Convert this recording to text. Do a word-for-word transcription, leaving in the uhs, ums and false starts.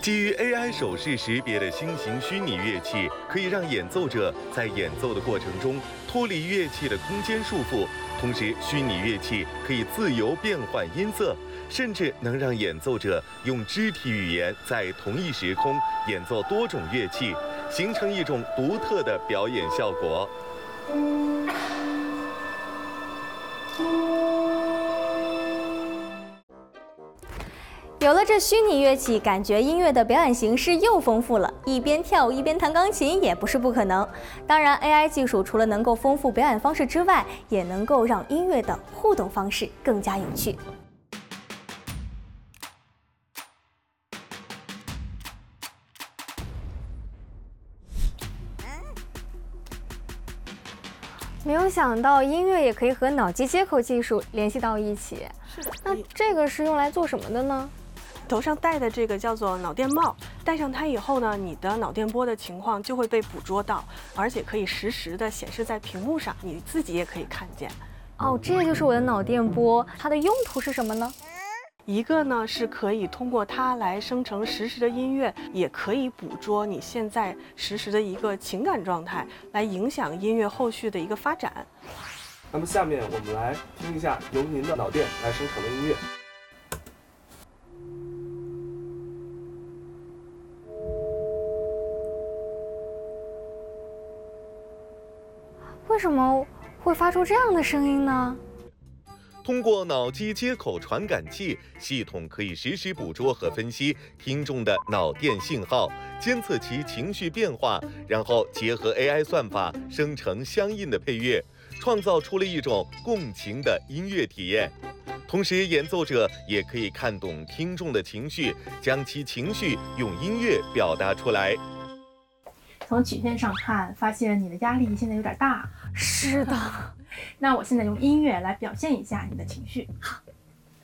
基于 A I 手势识别的新型虚拟乐器，可以让演奏者在演奏的过程中脱离乐器的空间束缚，同时虚拟乐器可以自由变换音色，甚至能让演奏者用肢体语言在同一时空演奏多种乐器，形成一种独特的表演效果。 有了这虚拟乐器，感觉音乐的表演形式又丰富了，一边跳舞一边弹钢琴也不是不可能。当然 ，A I 技术除了能够丰富表演方式之外，也能够让音乐的互动方式更加有趣。没有想到音乐也可以和脑机接口技术联系到一起。 是的， 那这个是用来做什么的呢？ 头上戴的这个叫做脑电帽，戴上它以后呢，你的脑电波的情况就会被捕捉到，而且可以实时的显示在屏幕上，你自己也可以看见。 哦，这就是我的脑电波，它的用途是什么呢？ 一个呢是可以通过它来生成实时的音乐，也可以捕捉你现在实时的一个情感状态，来影响音乐后续的一个发展。 那么下面我们来听一下由您的脑电来生成的音乐。 为什么会发出这样的声音呢？ 通过脑机接口传感器，系统可以实时捕捉和分析听众的脑电信号，监测其情绪变化，然后结合 A I 算法生成相应的配乐，创造出了一种共情的音乐体验。同时，演奏者也可以看懂听众的情绪，将其情绪用音乐表达出来。 从曲线上看，发现你的压力现在有点大。 是的。 那我现在用音乐来表现一下你的情绪。 好。